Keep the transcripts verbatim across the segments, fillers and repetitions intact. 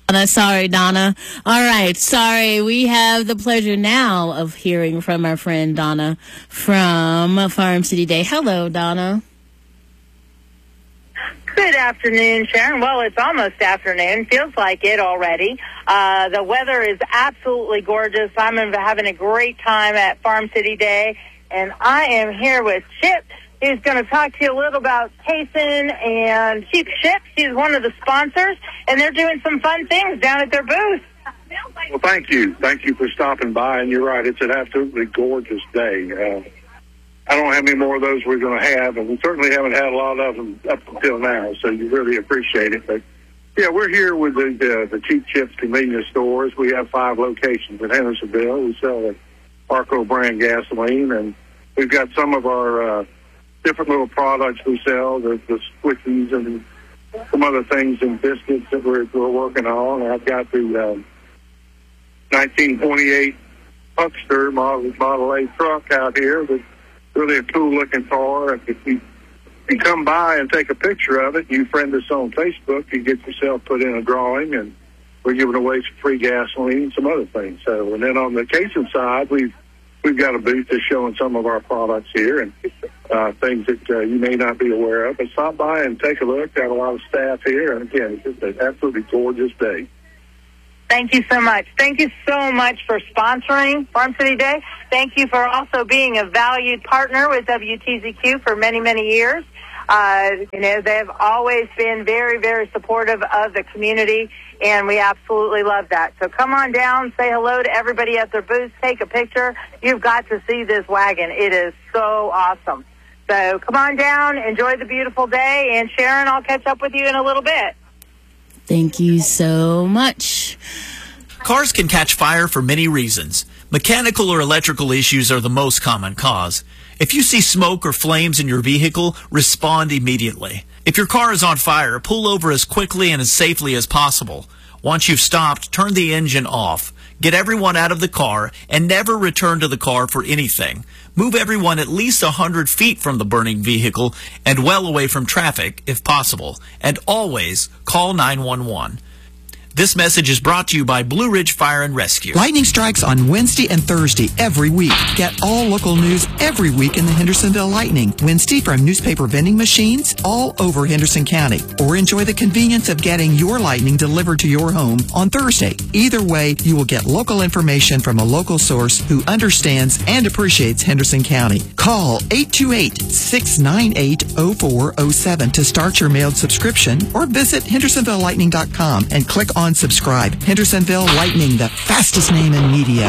Donna, sorry, Donna. All right, sorry. We have the pleasure now of hearing from our friend Donna from Farm City Day. Hello, Donna. Good afternoon, Sharon. Well, it's almost afternoon. Feels like it already. Uh, the weather is absolutely gorgeous. I'm having a great time at Farm City Day, and I am here with Chip, who's going to talk to you a little about Cason and Cheap Chips. He's one of the sponsors, and they're doing some fun things down at their booth. Well, thank you. Thank you for stopping by, and you're right. It's an absolutely gorgeous day. Uh, I don't know how many more of those we're going to have, and we certainly haven't had a lot of them up until now, so you really appreciate it. But, yeah, we're here with the, the, the Cheap Chips convenience stores. We have five locations in Hendersonville. We sell the Arco brand gasoline, and we've got some of our uh, different little products we sell, the, the Squickies and some other things and biscuits that we're, we're working on. I've got the uh, nineteen twenty-eight Huckster Model, Model A truck out here that's really a cool-looking car. If you, you come by and take a picture of it, you friend us on Facebook, you get yourself put in a drawing, and we're giving away some free gasoline and some other things. So, and then on the Cason side, we've we've got a booth that's showing some of our products here and uh, things that uh, you may not be aware of. But stop by and take a look. Got a lot of staff here, and again, it's just an absolutely gorgeous day. Thank you so much. Thank you so much for sponsoring Farm City Day. Thank you for also being a valued partner with W T Z Q for many, many years. Uh, you know, they've always been very, very supportive of the community, and we absolutely love that. So come on down, say hello to everybody at their booth, take a picture. You've got to see this wagon. It is so awesome. So come on down, enjoy the beautiful day, and Sharon, I'll catch up with you in a little bit. Thank you so much. Cars can catch fire for many reasons. Mechanical or electrical issues are the most common cause. If you see smoke or flames in your vehicle, respond immediately. If your car is on fire, pull over as quickly and as safely as possible. Once you've stopped, turn the engine off. Get everyone out of the car and never return to the car for anything. Move everyone at least one hundred feet from the burning vehicle and well away from traffic if possible. And always call nine one one. This message is brought to you by Blue Ridge Fire and Rescue. Lightning strikes on Wednesday and Thursday every week. Get all local news every week in the Hendersonville Lightning. Wednesday from newspaper vending machines all over Henderson County. Or enjoy the convenience of getting your lightning delivered to your home on Thursday. Either way, you will get local information from a local source who understands and appreciates Henderson County. Call eight two eight, six nine eight, zero four zero seven to start your mailed subscription or visit hendersonville lightning dot com and click on subscribe. Hendersonville Lightning, the fastest name in media.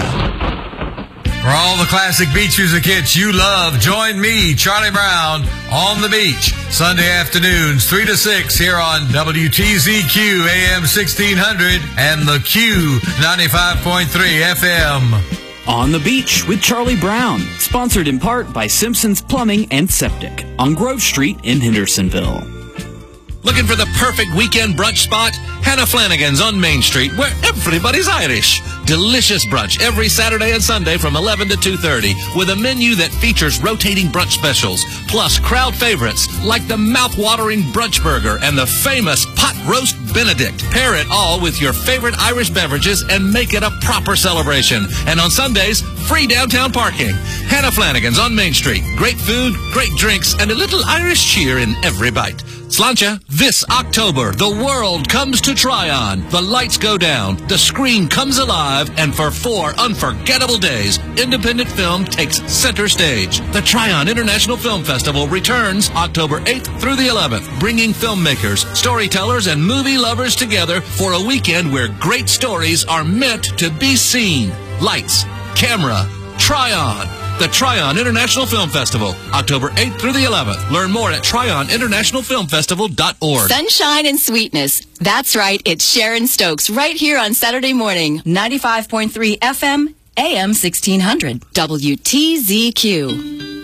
For all the classic beach music hits you love, join me, Charlie Brown, on the beach. Sunday afternoons, three to six, here on W T Z Q A M sixteen hundred and the Q ninety-five point three F M. On the Beach with Charlie Brown, sponsored in part by Simpson's Plumbing and Septic on Grove Street in Hendersonville. Looking for the perfect weekend brunch spot? Hannah Flanagan's on Main Street, where everybody's Irish. Delicious brunch every Saturday and Sunday from eleven to two thirty, with a menu that features rotating brunch specials, plus crowd favorites like the mouth-watering brunch burger and the famous pot roast Benedict. Pair it all with your favorite Irish beverages and make it a proper celebration. And on Sundays, free downtown parking. Hannah Flanagan's on Main Street. Great food, great drinks, and a little Irish cheer in every bite. Sláinte, this October, the world comes to Tryon. The lights go down, the screen comes alive, and for four unforgettable days, independent film takes center stage. The Tryon International Film Festival returns October eighth through the eleventh, bringing filmmakers, storytellers, and movie lovers together for a weekend where great stories are meant to be seen. Lights, camera, Tryon. The Tryon International Film Festival, October eighth through the eleventh. Learn more at tryon international film festival dot org. Sunshine and sweetness. That's right, it's Sharon Stokes right here on Saturday morning. ninety-five point three F M, A M sixteen hundred, W T Z Q.